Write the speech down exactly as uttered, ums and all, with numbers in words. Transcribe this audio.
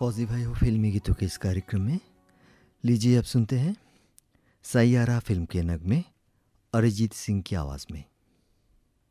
फौजी भाई हो फिल्मी गीतों के इस कार्यक्रम में। लीजिए अब सुनते हैं सैयारा फिल्म के नगमे अरिजीत सिंह की आवाज़ में।